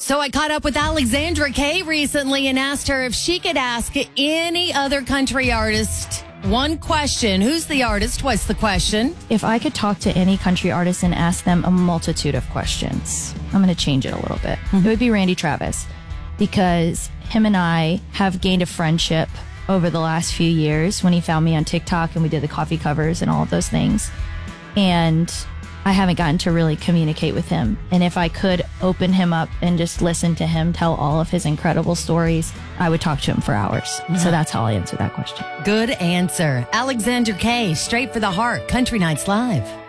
So I caught up with Alexandra Kay recently and asked her if she could ask any other country artist one question. Who's the artist? What's the question? If I could talk to any country artist and ask them a multitude of questions, I'm going to change it a little bit. It would be Randy Travis, because him and I have gained a friendship over the last few years when he found me on TikTok and we did the coffee covers and all of those things. And I haven't gotten to really communicate with him. And if I could open him up and just listen to him tell all of his incredible stories, I would talk to him for hours. So that's how I'll answer that question. Good answer. Alexandra Kay, straight for the heart. Country Nights Live.